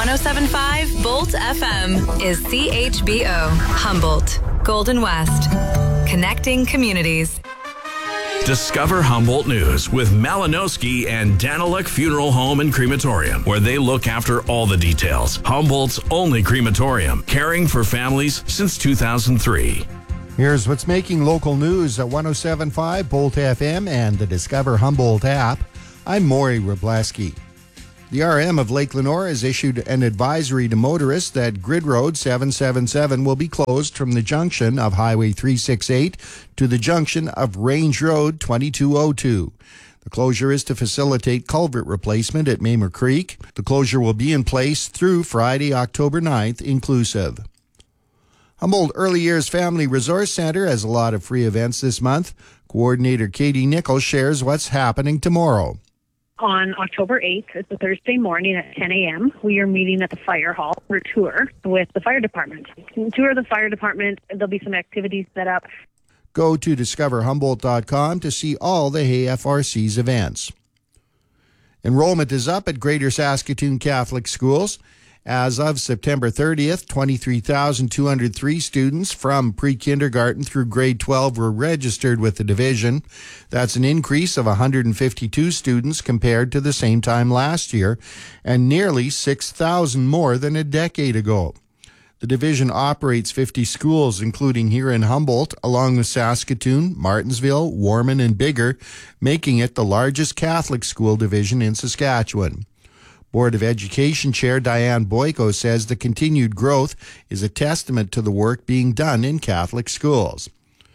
107.5 Bolt FM is CHBO, Humboldt, Golden West. Connecting communities. Discover Humboldt News with Malinowski and Daniluk Funeral Home and Crematorium, where they look after all the details. Humboldt's only crematorium, caring for families since 2003. Here's what's making local news at 107.5 Bolt FM and the Discover Humboldt app. I'm Maury Wrobleski. The RM of Lake Lenore has issued an advisory to motorists that Grid Road 777 will be closed from the junction of Highway 368 to the junction of Range Road 2202. The closure is to facilitate culvert replacement at Mamer Creek. The closure will be in place through Friday, October 9th, inclusive. Humboldt Early Years Family Resource Center has a lot of free events this month. Coordinator Katie Nichols shares what's happening tomorrow. On October 8th, it's a Thursday morning at 10 a.m., we are meeting at the fire hall for a tour with the fire department. Tour of the fire department, there'll be some activities set up. Go to discoverhumboldt.com to see all the HayFRC's events. Enrollment is up at Greater Saskatoon Catholic Schools. As of September 30th, 23,203 students from pre-kindergarten through grade 12 were registered with the division. That's an increase of 152 students compared to the same time last year, and nearly 6,000 more than a decade ago. The division operates 50 schools, including here in Humboldt, along with Saskatoon, Martensville, Warman, and Biggar, making it the largest Catholic school division in Saskatchewan. Board of Education Chair Diane Boyko says the continued growth is a testament to the work being done in Catholic schools.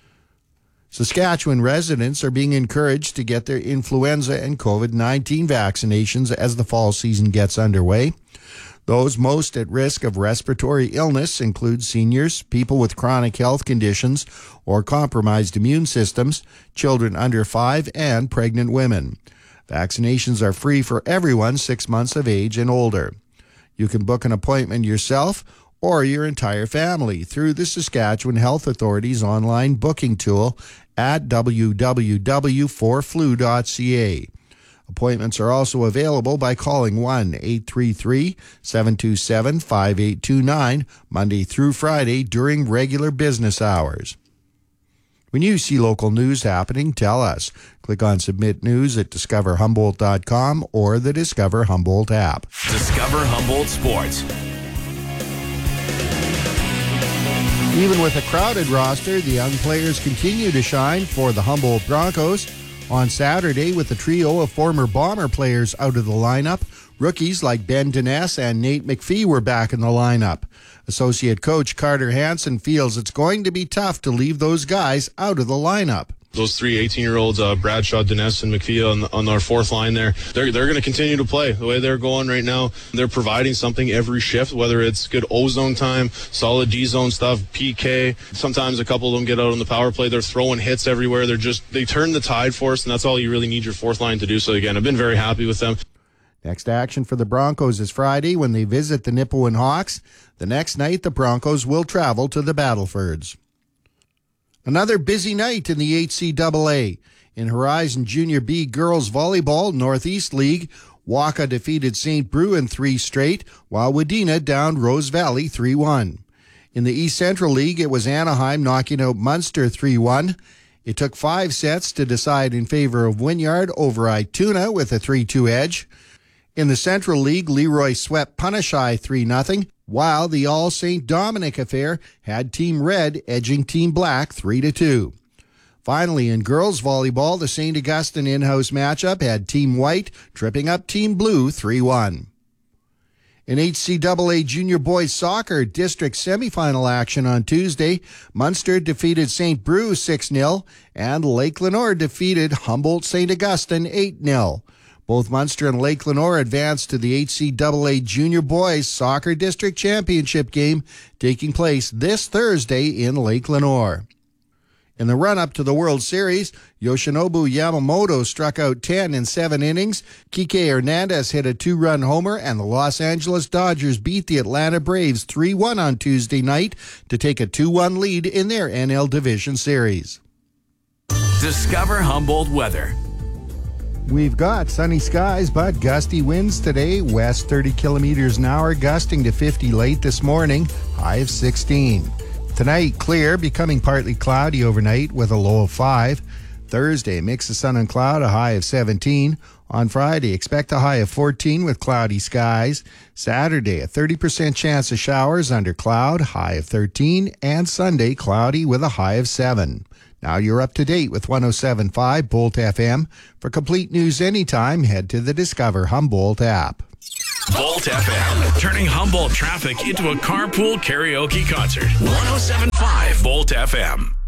Saskatchewan residents are being encouraged to get their influenza and COVID-19 vaccinations as the fall season gets underway. Those most at risk of respiratory illness include seniors, people with chronic health conditions or compromised immune systems, children under 5, and pregnant women. Vaccinations are free for everyone 6 months of age and older. You can book an appointment yourself or your entire family through the Saskatchewan Health Authority's online booking tool at www.forflu.ca. Appointments are also available by calling 1-833-727-5829 Monday through Friday during regular business hours. When you see local news happening, tell us. Click on Submit News at discoverhumboldt.com or the Discover Humboldt app. Discover Humboldt Sports. Even with a crowded roster, the young players continue to shine for the Humboldt Broncos. On Saturday, with a trio of former Bomber players out of the lineup, rookies like Ben Dines and Nate McPhee were back in the lineup. Associate coach Carter Hansen feels it's going to be tough to leave those guys out of the lineup. Those three 18-year-olds, Bradshaw, Dines, and McPhee on our fourth line there, they're going to continue to play the way they're going right now. They're providing something every shift, whether it's good O-zone time, solid D-zone stuff, PK. Sometimes a couple of them get out on the power play. They're throwing hits everywhere. They turn the tide for us, and that's all you really need your fourth line to do. So, again, I've been very happy with them. Next action for the Broncos is Friday when they visit the Nipawin Hawks. The next night, the Broncos will travel to the Battlefords. Another busy night in the HCAA. In Horizon Junior B Girls Volleyball Northeast League, Waka defeated St. Brew in 3 straight, while Wadena downed Rose Valley 3-1. In the East Central League, it was Anaheim knocking out Munster 3-1. It took 5 sets to decide in favor of Wynyard over Ituna with a 3-2 edge. In the Central League, Leroy swept Punishai 3-0, while the All St. Dominic affair had Team Red edging Team Black 3-2. Finally, in girls volleyball, the St. Augustine in-house matchup had Team White tripping up Team Blue 3-1. In HCAA Junior Boys Soccer District semifinal action on Tuesday, Munster defeated St. Brew 6-0, and Lake Lenore defeated Humboldt St. Augustine 8-0. Both Munster and Lake Lenore advanced to the HCAA Junior Boys Soccer District Championship game taking place this Thursday in Lake Lenore. In the run-up to the World Series, Yoshinobu Yamamoto struck out 10 in 7 innings. Kike Hernandez hit a 2-run homer, and the Los Angeles Dodgers beat the Atlanta Braves 3-1 on Tuesday night to take a 2-1 lead in their NL Division Series. Discover Humboldt weather. We've got sunny skies, but gusty winds today. West 30 kilometers an hour, gusting to 50 late this morning. High of 16. Tonight, clear, becoming partly cloudy overnight with a low of 5. Thursday, mix of sun and cloud, a high of 17. On Friday, expect a high of 14 with cloudy skies. Saturday, a 30% chance of showers under cloud, high of 13. And Sunday, cloudy with a high of 7. Now you're up to date with 107.5 Bolt FM. For complete news anytime, head to the Discover Humboldt app. Bolt FM, turning Humboldt traffic into a carpool karaoke concert. 107.5 Bolt FM.